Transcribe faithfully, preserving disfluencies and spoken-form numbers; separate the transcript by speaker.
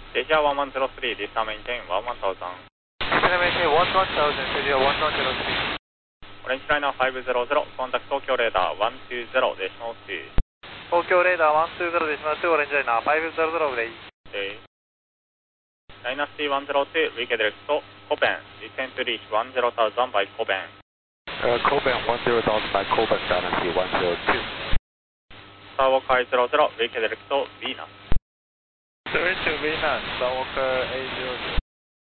Speaker 1: Asia one one zero three, this time maintain one one thousand.
Speaker 2: maintain one one thousand, Asia one one zero three.
Speaker 1: Orange liner five zero zero, contact Tokyo radar one two zero decimal two.
Speaker 2: Tokyo radar one two zero decimal two, orange liner five zero zero, ready.
Speaker 1: Okay. Liner C one zero two, weak direct to Koben, descend to reach one zero thousand by Koben.
Speaker 3: Uh, Koben one zero thousand by Koben, Liner C one zero two.
Speaker 1: Skywalker eight zero zero, weak direct to Venus.
Speaker 2: Seven to Venus, Skywalker eight zero zero.